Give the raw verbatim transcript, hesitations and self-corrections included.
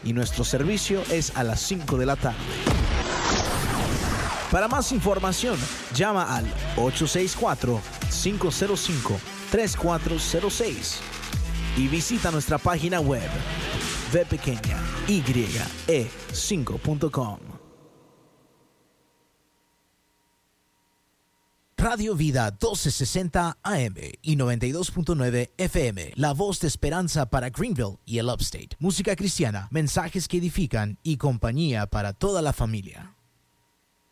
y nuestro servicio es a las cinco de la tarde. Para más información, llama al ocho seis cuatro, cinco cero cinco, tres cuatro cero seis y visita nuestra página web v pequeña y e cinco punto com. Radio Vida doce sesenta A M y noventa y dos punto nueve F M, la voz de esperanza para Greenville y el Upstate. Música cristiana, mensajes que edifican y compañía para toda la familia.